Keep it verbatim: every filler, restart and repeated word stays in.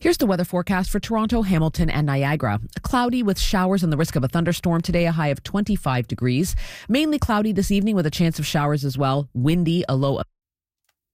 Here's the weather forecast for Toronto, Hamilton, and Niagara. Cloudy with showers and the risk of a thunderstorm today, a high of twenty-five degrees. Mainly cloudy this evening with a chance of showers as well. Windy, a low of